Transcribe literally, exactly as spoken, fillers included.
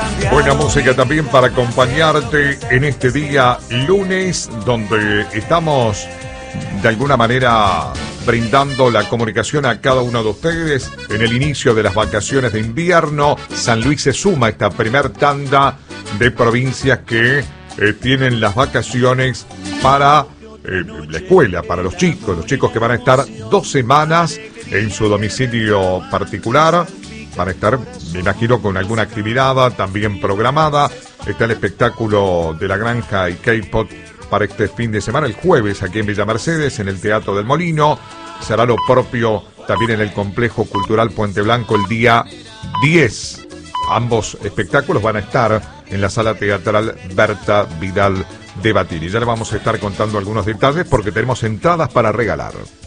Buena música también para acompañarte en este día lunes, donde estamos de alguna manera brindando la comunicación a cada uno de ustedes en el inicio de las vacaciones de invierno. San Luis se suma a esta primer tanda de provincias que eh, tienen las vacaciones para eh, la escuela, para los chicos, los chicos que van a estar dos semanas en su domicilio particular. Van a estar, me imagino, con alguna actividad también programada. Está el espectáculo de la granja y K-Pop para este fin de semana, el jueves, aquí en Villa Mercedes, en el Teatro del Molino. Será lo propio también en el Complejo Cultural Puente Blanco el día diez. Ambos espectáculos van a estar en la Sala Teatral Berta Vidal de Batini. Ya le vamos a estar contando algunos detalles porque tenemos entradas para regalar.